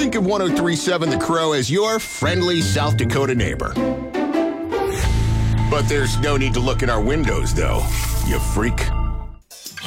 Think of 103.7 The Crow as your friendly South Dakota neighbor. But there's no need to look in our windows, though, you freak.